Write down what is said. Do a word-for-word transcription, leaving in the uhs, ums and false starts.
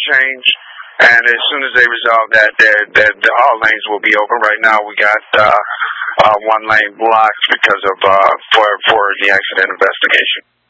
change. And as soon as they resolve that, they're, they're, the all lanes will be open. Right now, we got uh, uh, one lane blocked because of uh, for for the accident investigation.